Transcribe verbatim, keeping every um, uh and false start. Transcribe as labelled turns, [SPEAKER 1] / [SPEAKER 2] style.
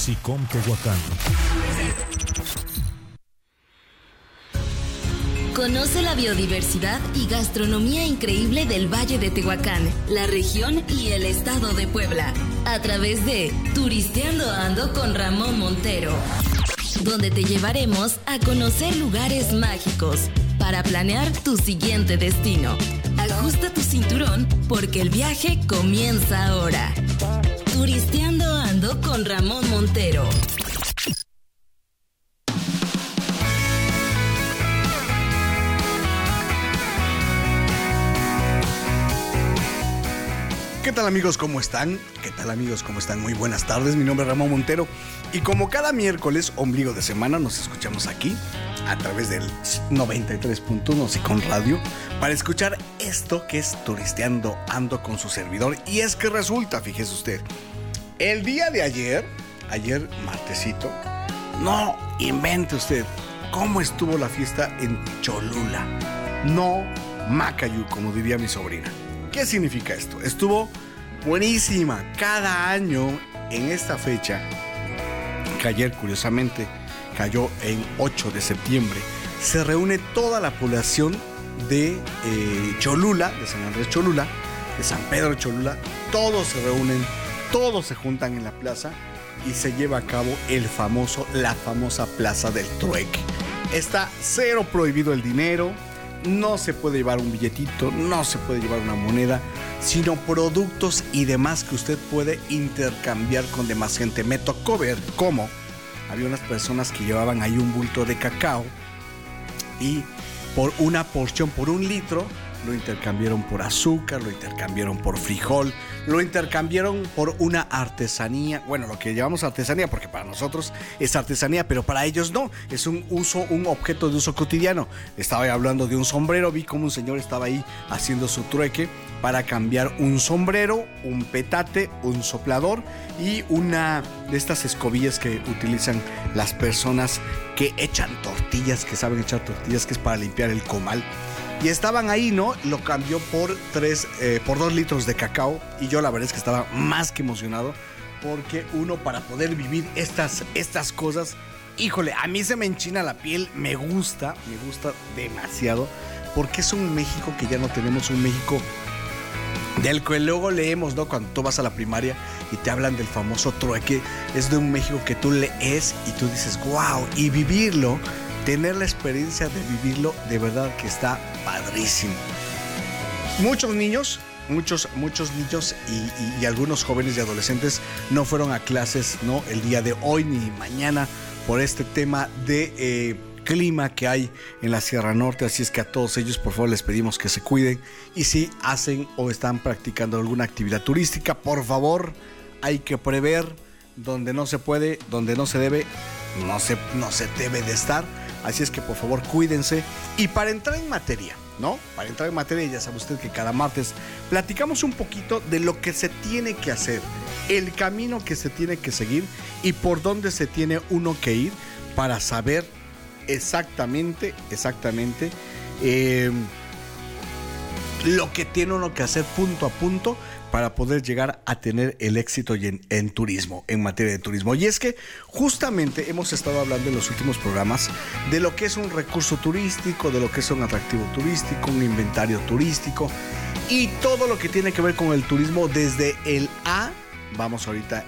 [SPEAKER 1] SICOM Tehuacán.
[SPEAKER 2] Conoce la biodiversidad y gastronomía increíble del Valle de Tehuacán, la región y el estado de Puebla, a través de Turisteando Ando con Ramón Montero, donde te llevaremos a conocer lugares mágicos para planear tu siguiente destino. Ajusta tu cinturón porque el viaje comienza ahora. Turisteando Ando con Ramón Montero.
[SPEAKER 3] ¿Qué tal amigos? ¿Cómo están? ¿Qué tal amigos? ¿Cómo están? Muy buenas tardes, mi nombre es Ramón Montero y como cada miércoles, ombligo de semana, nos escuchamos aquí a través del noventa y tres punto uno SICOM Radio para escuchar esto que es Turisteando Ando con su servidor. Y es que resulta, fíjese usted, el día de ayer, ayer martesito, no invente usted cómo estuvo la fiesta en Cholula. No Macayu, como diría mi sobrina. ¿Qué significa esto? Estuvo buenísima. Cada año en esta fecha, que ayer curiosamente cayó en ocho de septiembre, se reúne toda la población de eh, Cholula, de San Andrés Cholula, de San Pedro Cholula. Todos se reúnen, todos se juntan en la plaza y se lleva a cabo el famoso, la famosa Plaza del Trueque. Está cero prohibido el dinero. No se puede llevar un billetito, no se puede llevar una moneda, sino productos y demás que usted puede intercambiar con demás gente. Me tocó ver cómo había unas personas que llevaban ahí un bulto de cacao y por una porción, por un litro, lo intercambiaron por azúcar, lo intercambiaron por frijol, lo intercambiaron por una artesanía. Bueno, lo que llamamos artesanía, porque para nosotros es artesanía, pero para ellos no, es un uso, un objeto de uso cotidiano. Estaba hablando de un sombrero, vi como un señor estaba ahí haciendo su trueque para cambiar un sombrero, un petate, un soplador y una de estas escobillas que utilizan las personas que echan tortillas, que saben echar tortillas, que es para limpiar el comal. Y estaban ahí, ¿no? Lo cambió por tres, eh, por dos litros de cacao. Y yo la verdad es que estaba más que emocionado. Porque uno, para poder vivir estas, estas cosas, híjole, a mí se me enchina la piel. Me gusta, me gusta demasiado. Porque es un México que ya no tenemos, un México del que luego leemos, ¿no? Cuando tú vas a la primaria y te hablan del famoso trueque. Es de un México que tú lees y tú dices, wow, y vivirlo. Tener la experiencia de vivirlo, de verdad que está padrísimo. Muchos niños, muchos, muchos niños y, y, y algunos jóvenes y adolescentes no fueron a clases, ¿no? El día de hoy ni mañana por este tema de eh, clima que hay en la Sierra Norte. Así es que a todos ellos, por favor, les pedimos que se cuiden. Y si hacen o están practicando alguna actividad turística, por favor, hay que prever donde no se puede, donde no se debe, no se, no se debe de estar. Así es que por favor cuídense. Y para entrar en materia, ¿no? Para entrar en materia, ya sabe usted que cada martes platicamos un poquito de lo que se tiene que hacer, el camino que se tiene que seguir y por dónde se tiene uno que ir para saber exactamente, exactamente eh, lo que tiene uno que hacer punto a punto para poder llegar a tener el éxito en, en turismo, en materia de turismo. Y es que justamente hemos estado hablando en los últimos programas de lo que es un recurso turístico, de lo que es un atractivo turístico, un inventario turístico y todo lo que tiene que ver con el turismo desde el A. Vamos ahorita